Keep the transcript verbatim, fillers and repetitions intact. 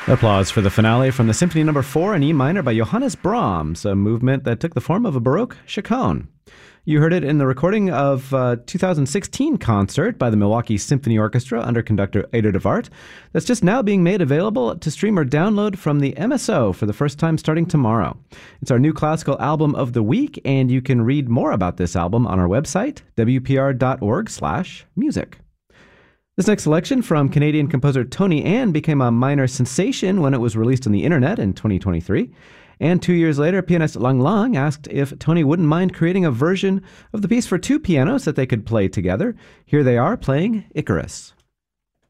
Applause for the finale from the Symphony Number four in E minor by Johannes Brahms, a movement that took the form of a Baroque chaconne. You heard it in the recording of a two thousand sixteen concert by the Milwaukee Symphony Orchestra under conductor Ader de Wart that's just now being made available to stream or download from the M S O for the first time starting tomorrow. It's our new classical album of the week, and you can read more about this album on our website, w p r dot org slash music. This next selection from Canadian composer Tony Ann became a minor sensation when it was released on the internet in twenty twenty-three. And two years later, pianist Lang Lang asked if Tony wouldn't mind creating a version of the piece for two pianos that they could play together. Here they are playing Icarus.